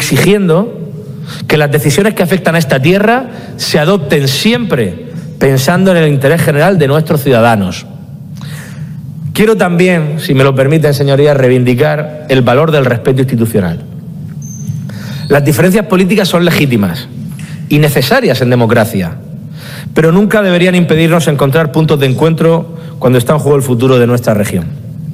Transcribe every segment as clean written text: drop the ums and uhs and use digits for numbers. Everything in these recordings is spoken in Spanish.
exigiendo que las decisiones que afectan a esta tierra se adopten siempre pensando en el interés general de nuestros ciudadanos. Quiero también, si me lo permiten, señorías, reivindicar el valor del respeto institucional. Las diferencias políticas son legítimas y necesarias en democracia, pero nunca deberían impedirnos encontrar puntos de encuentro cuando está en juego el futuro de nuestra región.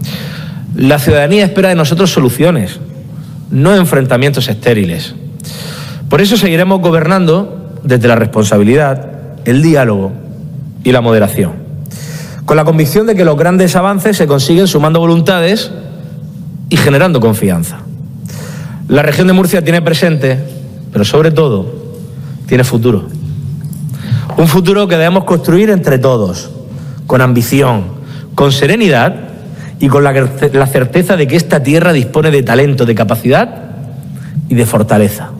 La ciudadanía espera de nosotros soluciones, no enfrentamientos estériles. Por eso seguiremos gobernando desde la responsabilidad, el diálogo y la moderación, con la convicción de que los grandes avances se consiguen sumando voluntades y generando confianza. La región de Murcia tiene presente, pero sobre todo tiene futuro. Un futuro que debemos construir entre todos, con ambición, con serenidad y con la certeza de que esta tierra dispone de talento, de capacidad y de fortaleza.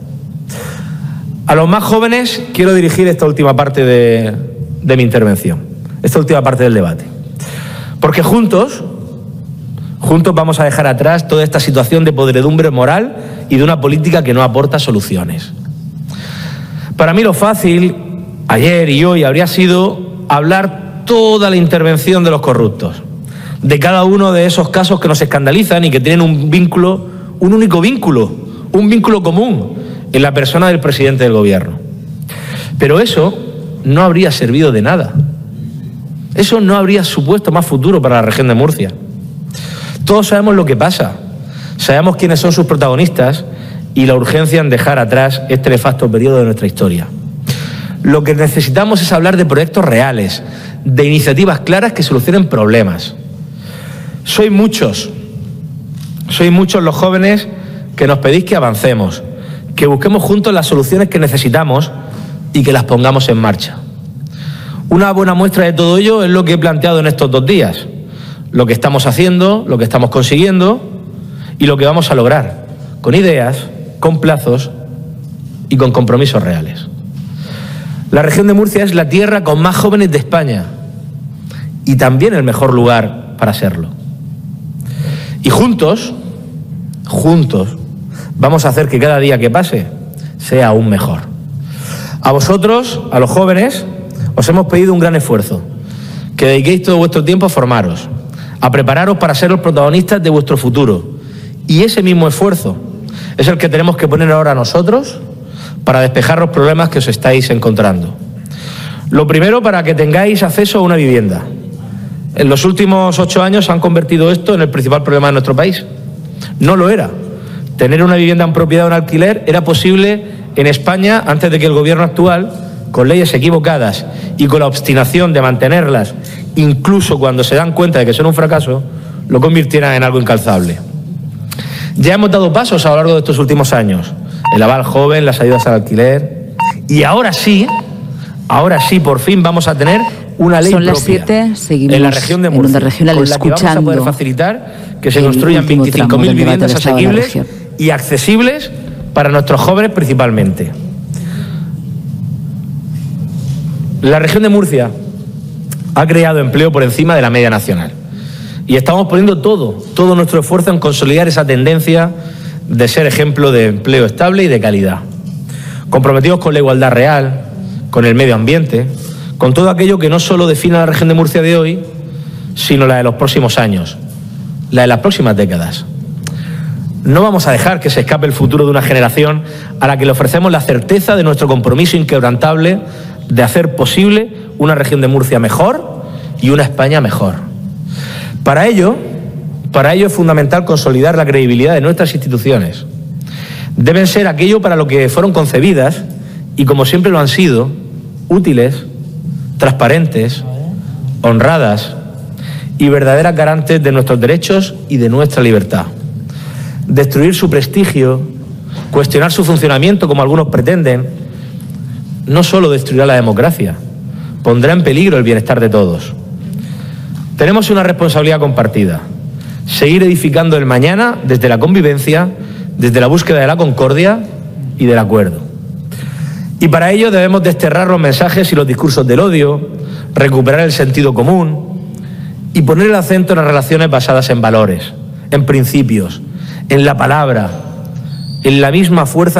A los más jóvenes quiero dirigir esta última parte de mi intervención, esta última parte del debate. Porque juntos vamos a dejar atrás toda esta situación de podredumbre moral y de una política que no aporta soluciones. Para mí lo fácil, ayer y hoy, habría sido hablar toda la intervención de los corruptos, de cada uno de esos casos que nos escandalizan y que tienen un único vínculo común en la persona del presidente del gobierno. Pero eso no habría servido de nada. Eso no habría supuesto más futuro para la región de Murcia. Todos sabemos lo que pasa, sabemos quiénes son sus protagonistas y la urgencia en dejar atrás este nefasto periodo de nuestra historia. Lo que necesitamos es hablar de proyectos reales, de iniciativas claras que solucionen problemas. Sois muchos los jóvenes que nos pedís que avancemos, que busquemos juntos las soluciones que necesitamos y que las pongamos en marcha. Una buena muestra de todo ello es lo que he planteado en estos 2 días, lo que estamos haciendo, lo que estamos consiguiendo y lo que vamos a lograr, con ideas, con plazos y con compromisos reales. La región de Murcia es la tierra con más jóvenes de España y también el mejor lugar para serlo. Y juntos, vamos a hacer que cada día que pase sea aún mejor. A vosotros, a los jóvenes, os hemos pedido un gran esfuerzo, que dediquéis todo vuestro tiempo a formaros, a prepararos para ser los protagonistas de vuestro futuro. Y ese mismo esfuerzo es el que tenemos que poner ahora nosotros para despejar los problemas que os estáis encontrando. Lo primero, para que tengáis acceso a una vivienda. En los últimos 8 años han convertido esto en el principal problema de nuestro país. No lo era. Tener una vivienda en propiedad o en alquiler era posible en España antes de que el gobierno actual, con leyes equivocadas y con la obstinación de mantenerlas, incluso cuando se dan cuenta de que son un fracaso, lo convirtiera en algo incalzable. Ya hemos dado pasos a lo largo de estos últimos años. El aval joven, las ayudas al alquiler. Y ahora sí, por fin vamos a tener una ley propia. Son las 7, seguimos en la región de Murcia, regional, con la que vamos a poder facilitar que se construyan 25.000 viviendas asequibles y accesibles para nuestros jóvenes principalmente. La región de Murcia ha creado empleo por encima de la media nacional y estamos poniendo todo nuestro esfuerzo en consolidar esa tendencia de ser ejemplo de empleo estable y de calidad, comprometidos con la igualdad real, con el medio ambiente, con todo aquello que no solo define a la región de Murcia de hoy, sino la de los próximos años, la de las próximas décadas. No vamos a dejar que se escape el futuro de una generación a la que le ofrecemos la certeza de nuestro compromiso inquebrantable de hacer posible una región de Murcia mejor y una España mejor. Para ello es fundamental consolidar la credibilidad de nuestras instituciones. Deben ser aquello para lo que fueron concebidas y, como siempre lo han sido, útiles, transparentes, honradas y verdaderas garantes de nuestros derechos y de nuestra libertad. Destruir su prestigio, cuestionar su funcionamiento, como algunos pretenden, no solo destruirá la democracia, pondrá en peligro el bienestar de todos. Tenemos una responsabilidad compartida: seguir edificando el mañana desde la convivencia, desde la búsqueda de la concordia y del acuerdo. Y para ello debemos desterrar los mensajes y los discursos del odio, recuperar el sentido común y poner el acento en las relaciones basadas en valores, en principios, en la palabra, en la misma fuerza